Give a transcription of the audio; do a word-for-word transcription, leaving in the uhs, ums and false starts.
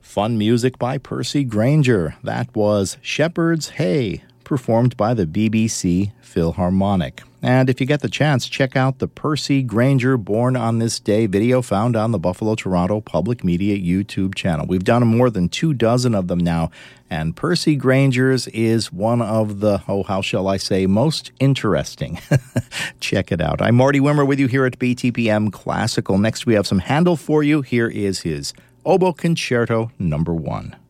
Fun music by Percy Grainger. That was Shepherd's Hey, performed by the B B C Philharmonic. And if you get the chance, check out the Percy Grainger Born on This Day video found on the Buffalo Toronto Public Media YouTube channel. We've done more than two dozen of them now, and Percy Grainger's is one of the, oh, how shall I say, most interesting. Check it out. I'm Marty Wimmer with you here at B T P M Classical. Next, we have some Handel for you. Here is his Oboe Concerto Number One.